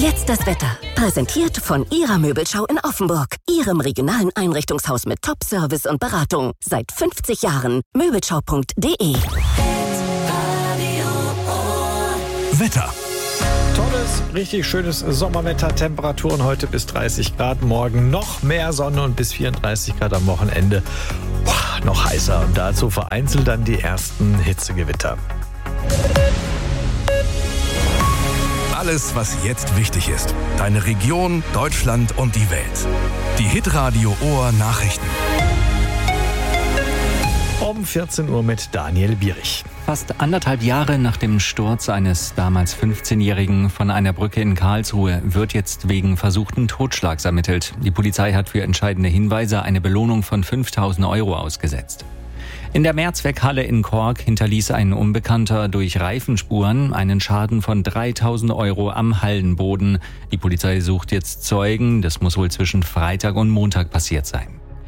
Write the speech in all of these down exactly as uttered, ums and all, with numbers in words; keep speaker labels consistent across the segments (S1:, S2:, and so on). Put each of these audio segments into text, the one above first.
S1: Jetzt das Wetter. Präsentiert von Ihrer Möbelschau in Offenburg. Ihrem regionalen Einrichtungshaus mit Top-Service und Beratung. Seit fünfzig Jahren. Möbelschau punkt de.
S2: Wetter.
S3: Tolles, richtig schönes Sommerwetter. Temperaturen heute bis dreißig Grad. Morgen noch mehr Sonne und bis vierunddreißig Grad am Wochenende. Boah, noch heißer. Und dazu vereinzelt dann die ersten Hitzegewitter.
S2: Alles, was jetzt wichtig ist. Deine Region, Deutschland und die Welt. Die Hitradio Ohr Nachrichten.
S3: Um vierzehn Uhr mit Daniel Bierich.
S4: Fast anderthalb Jahre nach dem Sturz eines damals fünfzehnjährigen von einer Brücke in Karlsruhe wird jetzt wegen versuchten Totschlags ermittelt. Die Polizei hat für entscheidende Hinweise eine Belohnung von fünftausend Euro ausgesetzt. In der Mehrzweckhalle in Kork hinterließ ein Unbekannter durch Reifenspuren einen Schaden von dreitausend Euro am Hallenboden. Die Polizei sucht jetzt Zeugen. Das muss wohl zwischen Freitag und Montag passiert sein.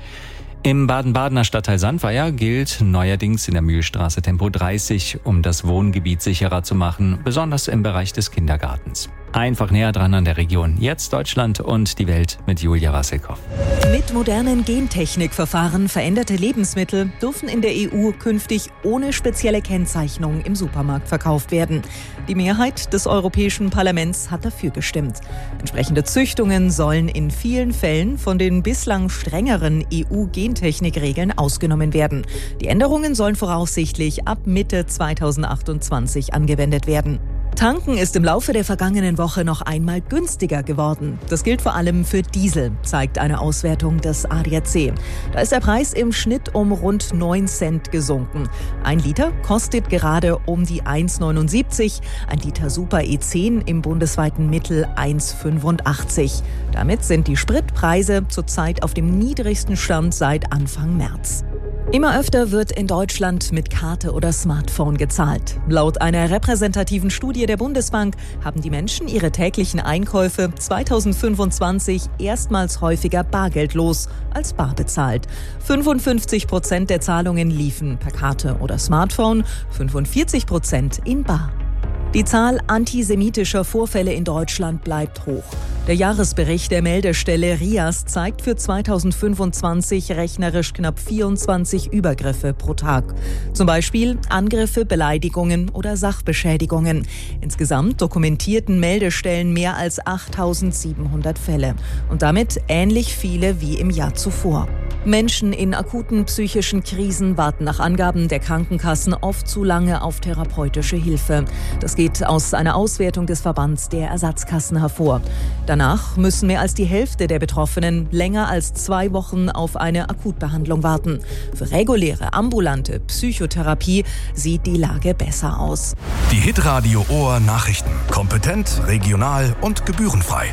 S4: Im Baden-Badener Stadtteil Sandweier gilt neuerdings in der Mühlstraße Tempo dreißig, um das Wohngebiet sicherer zu machen, besonders im Bereich des Kindergartens. Einfach näher dran an der Region. Jetzt Deutschland und die Welt mit Julia Wassilkow.
S5: Mit modernen Gentechnikverfahren veränderte Lebensmittel dürfen in der E U künftig ohne spezielle Kennzeichnung im Supermarkt verkauft werden. Die Mehrheit des Europäischen Parlaments hat dafür gestimmt. Entsprechende Züchtungen sollen in vielen Fällen von den bislang strengeren E U-Gentechnikregeln ausgenommen werden. Die Änderungen sollen voraussichtlich ab Mitte zweitausendachtundzwanzig angewendet werden. Tanken ist im Laufe der vergangenen Woche noch einmal günstiger geworden. Das gilt vor allem für Diesel, zeigt eine Auswertung des A D A C. Da ist der Preis im Schnitt um rund neun Cent gesunken. Ein Liter kostet gerade um die eins Komma neunundsiebzig, ein Liter Super E zehn im bundesweiten Mittel eins Komma fünfundachtzig. Damit sind die Spritpreise zurzeit auf dem niedrigsten Stand seit Anfang März. Immer öfter wird in Deutschland mit Karte oder Smartphone gezahlt. Laut einer repräsentativen Studie der Bundesbank haben die Menschen ihre täglichen Einkäufe zweitausendfünfundzwanzig erstmals häufiger bargeldlos als bar bezahlt. fünfundfünfzig Prozent der Zahlungen liefen per Karte oder Smartphone, fünfundvierzig Prozent in bar. Die Zahl antisemitischer Vorfälle in Deutschland bleibt hoch. Der Jahresbericht der Meldestelle R I A S zeigt für zweitausendfünfundzwanzig rechnerisch knapp vierundzwanzig Übergriffe pro Tag. Zum Beispiel Angriffe, Beleidigungen oder Sachbeschädigungen. Insgesamt dokumentierten Meldestellen mehr als achttausendsiebenhundert Fälle und damit ähnlich viele wie im Jahr zuvor. Menschen in akuten psychischen Krisen warten nach Angaben der Krankenkassen oft zu lange auf therapeutische Hilfe. Das geht aus einer Auswertung des Verbands der Ersatzkassen hervor. Danach müssen mehr als die Hälfte der Betroffenen länger als zwei Wochen auf eine Akutbehandlung warten. Für reguläre ambulante Psychotherapie sieht die Lage besser aus.
S2: Die Hitradio Ohr Nachrichten. Kompetent, regional und gebührenfrei.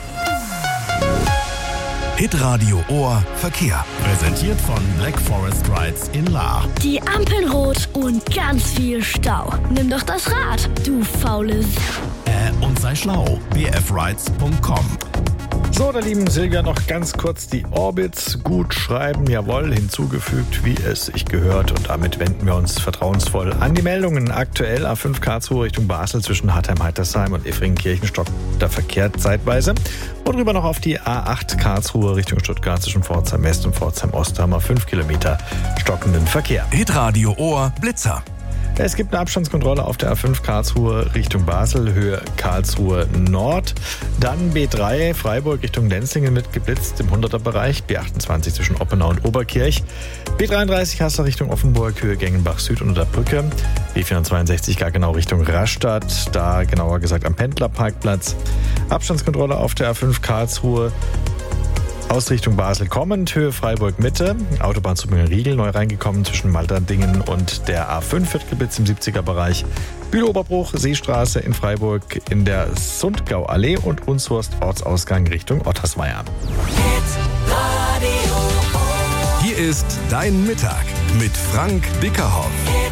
S2: Hitradio Ohr Verkehr.
S6: Präsentiert von Black Forest Rides in Lahr.
S7: Die Ampeln rot und ganz viel Stau. Nimm doch das Rad, du faules.
S6: Äh, und sei schlau. b f rides punkt com.
S3: So, da lieben Silvia noch ganz kurz die Orbits gut schreiben, jawohl, hinzugefügt, wie es sich gehört. Und damit wenden wir uns vertrauensvoll an die Meldungen. Aktuell A fünf Karlsruhe Richtung Basel zwischen Hartheim-Heitersheim und Effringen-Kirchenstock. Da verkehrt zeitweise. Und rüber noch auf die A acht Karlsruhe Richtung Stuttgart zwischen Pforzheim West und Pforzheim Ost. Da haben wir fünf Kilometer stockenden Verkehr.
S2: Hitradio Ohr Blitzer.
S3: Es gibt eine Abstandskontrolle auf der A fünf Karlsruhe Richtung Basel, Höhe Karlsruhe Nord. Dann B drei Freiburg Richtung Lenzlingen wird geblitzt im hunderter-Bereich. B achtundzwanzig zwischen Oppenau und Oberkirch. B dreiunddreißig Hasser Richtung Offenburg, Höhe Gengenbach Süd unter der Brücke. B vierhundertzweiundsechzig gar genau Richtung Rastatt, da genauer gesagt am Pendlerparkplatz. Abstandskontrolle auf der A fünf Karlsruhe aus Richtung Basel kommend, Höhe Freiburg-Mitte, Autobahnzubringer Riegel, neu reingekommen zwischen Malterdingen und der A fünf wird geblitzt im siebziger-Bereich. Bühloberbruch, Seestraße in Freiburg in der Sundgauallee und Unshorst Ortsausgang Richtung Ottersweier.
S2: Hier ist Dein Mittag mit Frank Bickerhoff.